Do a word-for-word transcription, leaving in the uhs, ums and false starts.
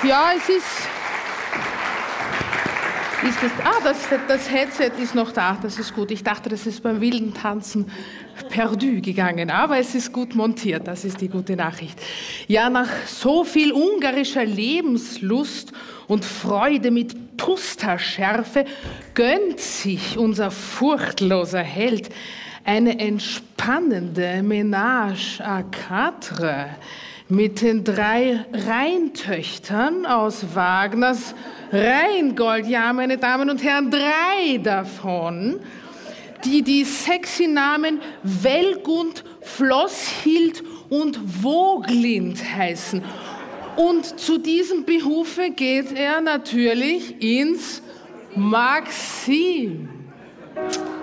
Ja, es ist... Ist das, ah, das, das Headset ist noch da, das ist gut. Ich dachte, das ist beim wilden Tanzen perdu gegangen, aber es ist gut montiert, das ist die gute Nachricht. Ja, nach so viel ungarischer Lebenslust und Freude mit Pusterschärfe gönnt sich unser furchtloser Held eine entspannende Ménage à quatre mit den drei Rheintöchtern aus Wagners Rheingold. Ja, meine Damen und Herren, drei davon, die die sexy Namen Wellgund, Flosshild und Woglind heißen. Und zu diesem Behufe geht er natürlich ins Maxim.